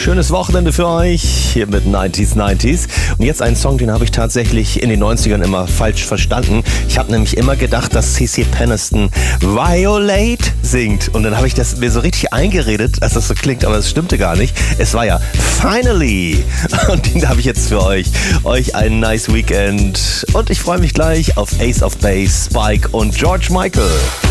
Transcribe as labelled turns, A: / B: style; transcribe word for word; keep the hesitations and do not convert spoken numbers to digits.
A: Schönes Wochenende für euch hier mit neunziger neunziger. Und jetzt einen Song, den habe ich tatsächlich in den neunzigern immer falsch verstanden. Ich habe nämlich immer gedacht, dass C C Peniston Violate singt. Und dann habe ich das mir so richtig eingeredet, dass das so klingt, aber es stimmte gar nicht. Es war ja Finally. Und den habe ich jetzt für euch. Euch ein nice Weekend. Und ich freue mich gleich auf Ace of Base, Spike und George Michael.